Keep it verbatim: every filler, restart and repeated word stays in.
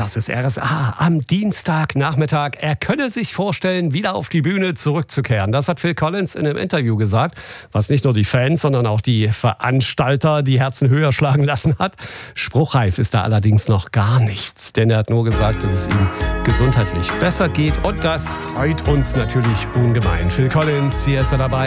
Das ist R S A am Dienstagnachmittag. Er könne sich vorstellen, wieder auf die Bühne zurückzukehren. Das hat Phil Collins in einem Interview gesagt, was nicht nur die Fans, sondern auch die Veranstalter die Herzen höher schlagen lassen hat. Spruchreif ist da allerdings noch gar nichts, denn er hat nur gesagt, dass es ihm gesundheitlich besser geht und das freut uns natürlich ungemein. Phil Collins, hier ist er dabei.